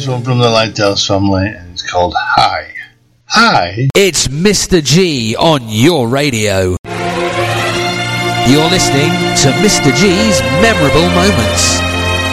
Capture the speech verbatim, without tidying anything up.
This one from the Lighthouse family, and it's called Hi. Hi. It's Mister G on your radio. You're listening to Mister G's Memorable Moments.